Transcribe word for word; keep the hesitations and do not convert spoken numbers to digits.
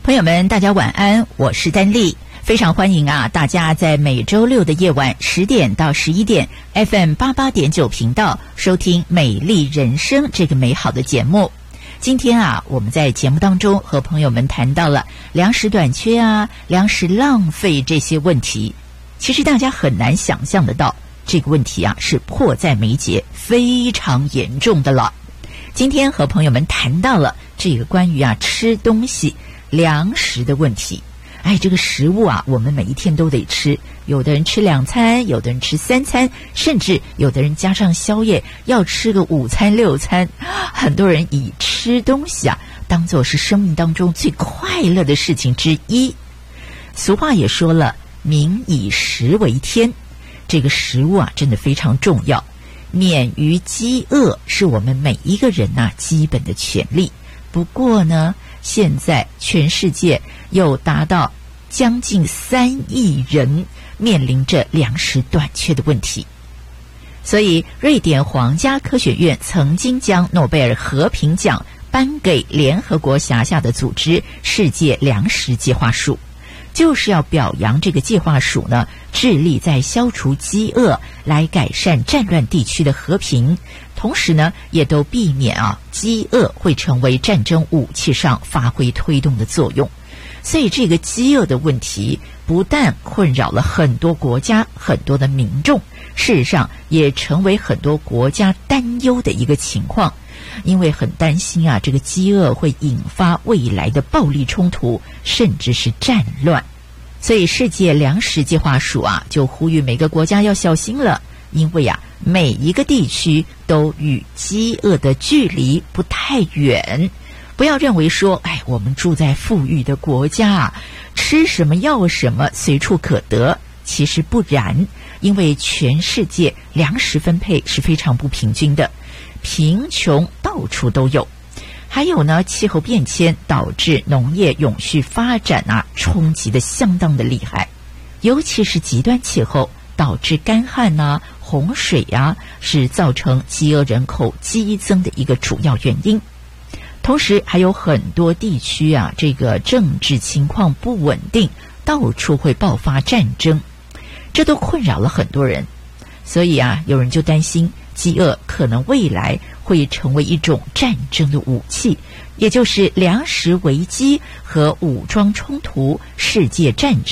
朋友们，大家晚安，我是丹丽，非常欢迎啊，大家在每周六的夜晚十点到十一点 F M 八八点九频道收听《美丽人生》这个美好的节目。今天啊，我们在节目当中和朋友们谈到了粮食短缺啊、粮食浪费这些问题。其实大家很难想象得到，这个问题啊是迫在眉睫，非常严重的了。今天和朋友们谈到了这个关于啊吃东西、粮食的问题。哎，这个食物啊，我们每一天都得吃，有的人吃两餐，有的人吃三餐，甚至有的人加上宵夜要吃个五餐六餐。很多人以吃东西啊当作是生命当中最快乐的事情之一。俗话也说了，民以食为天，这个食物啊真的非常重要。免于饥饿是我们每一个人啊基本的权利。不过呢，现在全世界又达到将近三亿人面临着粮食短缺的问题。所以瑞典皇家科学院曾经将诺贝尔和平奖颁给联合国辖下的组织世界粮食计划署，就是要表扬这个计划署呢，致力在消除饥饿，来改善战乱地区的和平，同时呢，也都避免啊饥饿会成为战争武器上发挥推动的作用。所以这个饥饿的问题不但困扰了很多国家、很多的民众，事实上也成为很多国家担忧的一个情况，因为很担心啊，这个饥饿会引发未来的暴力冲突，甚至是战乱。所以世界粮食计划署啊，就呼吁每个国家要小心了，因为啊，每一个地区都与饥饿的距离不太远。不要认为说，哎，我们住在富裕的国家啊，吃什么要什么随处可得。其实不然，因为全世界粮食分配是非常不平均的，贫穷到处都有。还有呢，气候变迁导致农业永续发展啊，冲击的相当的厉害。尤其是极端气候导致干旱啊、洪水啊，是造成饥饿人口激增的一个主要原因。同时还有很多地区啊，这个政治情况不稳定，到处会爆发战争，这都困扰了很多人。所以啊，有人就担心饥饿可能未来会成为一种战争的武器，也就是粮食危机和武装冲突、世界战争